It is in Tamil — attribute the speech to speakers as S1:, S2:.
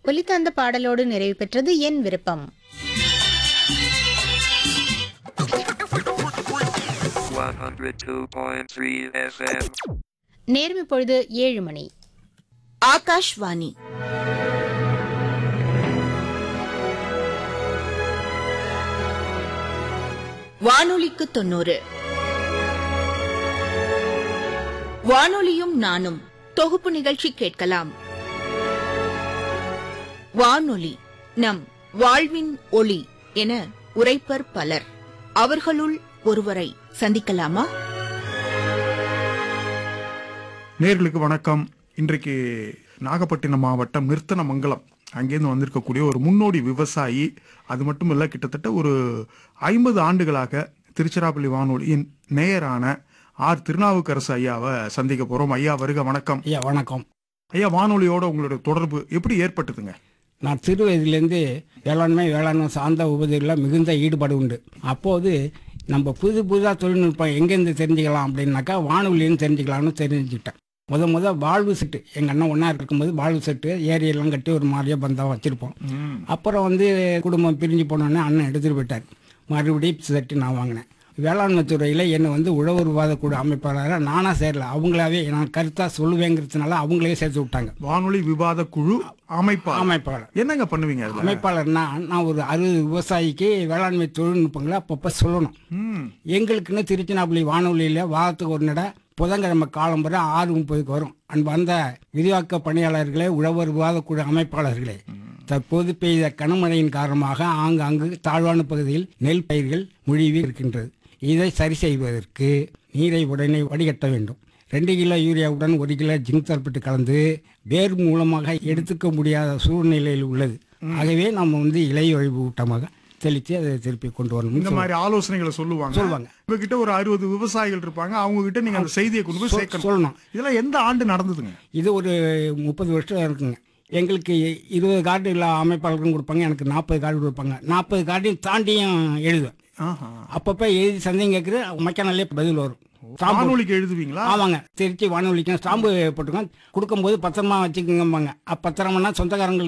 S1: ஒலித்த அந்த பாடலோடு நிறைவு பெற்றது என் விருப்பம்.
S2: 102.3 FM.
S1: நேரம் இப்பொழுது 7 மணி.
S3: ஆகாஷ்வாணி வானொலிக்கு 90. வானொலியும் நானும் தொகுப்பு நிகழ்ச்சி கேட்கலாம். வானொலி நம் வாழ்வின் ஒளி என உரைப்பர் பலர். அவர்களுள் ஒருவரை சந்திக்கலாமா?
S4: நேர்களுக்கு வணக்கம். இன்றைக்கு நாகப்பட்டினம் மாவட்டம் நிர்த்தனமங்கலம் அங்கேருந்து வந்திருக்கக்கூடிய ஒரு முன்னோடி விவசாயி. அது மட்டும் இல்ல, கிட்டத்தட்ட ஒரு 50 ஆண்டுகளாக திருச்சிராப்பள்ளி வானொலியின் நேயரான ஆர் திருநாவுக்கரசு ஐயாவை சந்திக்க போறோம். ஐயா வருக. வணக்கம்.
S5: ஐயா வணக்கம்.
S4: ஐயா, வானொலியோட உங்களுடைய தொடர்பு எப்படி ஏற்பட்டதுங்க?
S5: நான் சிறு வயதிலேருந்து வேளாண்மை சார்ந்த உபதிகளில் மிகுந்த ஈடுபாடு உண்டு. அப்போது நம்ம புதுசாக தொழில்நுட்பம் எங்கேருந்து தெரிஞ்சுக்கலாம் அப்படின்னாக்கா வானொலின்னு தெரிஞ்சுக்கலாம்னு தெரிஞ்சுக்கிட்டேன். முத வாழ்வு செட்டு எங்கள் அண்ணன் ஒன்றா இருக்கும்போது வாழ்வு செட்டு ஏரியெல்லாம் கட்டி ஒரு மாதிரியாக பந்தம் வச்சுருப்போம். அப்புறம் குடும்பம் பிரிஞ்சு போனோடனே அண்ணன் எடுத்துகிட்டு போயிட்டார். மறுபடியும் செட்டு நான் வாங்கினேன். வேளாண்மை துறையில் என்னை உழவர் விவாத குழு அமைப்பாளராக நானாக சேரல, அவங்களாவே நான் கருத்தாக சொல்லுவேங்கிறதுனால அவங்களே சேர்த்து விட்டாங்க.
S4: வானொலி விவாத குழு அமைப்பாளர் என்னங்க பண்ணுவீங்க?
S5: அமைப்பாளர்னா நான் ஒரு 60 விவசாயிக்கு வேளாண்மை தொழில்நுட்பங்களை அப்பப்போ சொல்லணும். எங்களுக்குன்னு திருச்சிராப்பள்ளி வானொலியில் வாரத்துக்கு ஒரு நட புதன்கிழமை காலம்பரை 6:30 வரும். வந்த விரிவாக்க பணியாளர்களே, உழவர் விவாத குழு அமைப்பாளர்களே, தற்போது பெய்த கனமழையின் காரணமாக ஆங்காங்கு தாழ்வான பகுதியில் நெல் பயிர்கள் முழுவி இருக்கின்றது. இதை சரி செய்வதற்கு நீரை உடனே வடிகட்ட வேண்டும். 2 கிலோ யூரியாவுடன் 1 கிலோ ஜிங்க் சல்பேட் கலந்து வேர் மூலமாக எடுத்துக்க முடியாத சூழ்நிலையில் உள்ளது. ஆகவே நம்ம இலை ஒழிவு ஊட்டமாக தெளித்து அதை திருப்பி கொண்டு வரணும்.
S4: இந்த மாதிரி ஆலோசனைகளை சொல்லுவாங்க. உங்ககிட்ட ஒரு 60 விவசாயிகள் இருப்பாங்க. அவங்க கிட்ட நீங்க அந்த செய்தியை கொண்டு போய் சொல்லணும். இதெல்லாம் எந்த ஆண்டு நடந்ததுங்க?
S5: இது ஒரு 30 வருஷம் இருக்குங்க. எங்களுக்கு 20 கார்டு எல்லா அமைப்பாளர்களும் கொடுப்பாங்க. எனக்கு 40 கார்டு கொடுப்பாங்க. 40 கார்டையும் தாண்டியும் எழுதுவேன். அப்பப்போ எழுதி சந்தேகம் கேட்குற மக்கானாலே பதில் வரும்.
S4: வானொலிக்கு எழுதுவீங்களா?
S5: ஆமாங்க. திருச்சி வானொலிக்கு ஸ்டாம்பு போட்டுக்கோங்க. கொடுக்கும்போது பத்திரமா வச்சுக்கோங்கம்பாங்க. பத்திரம்னா சொந்தக்காரங்களுக்கு